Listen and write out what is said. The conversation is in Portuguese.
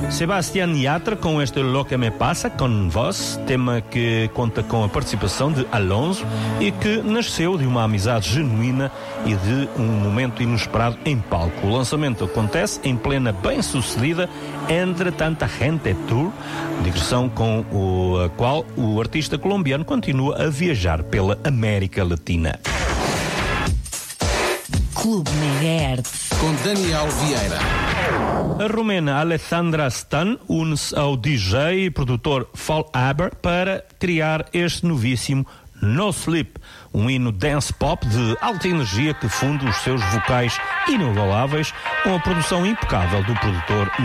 Sebastián Yatra com este Lo que me passa com vos, tema que conta com a participação de Alonso e que nasceu de uma amizade genuína e de um momento inesperado em palco. O lançamento acontece em plena bem-sucedida Entre Tanta Gente Tour, digressão com a qual o artista colombiano continua a viajar pela América Latina. Clube Megahertz com Daniel Vieira. A romena Alessandra Stan une-se ao DJ e produtor Fall Aber para criar este novíssimo No Sleep, um hino dance pop de alta energia que funde os seus vocais inigualáveis com a produção impecável do produtor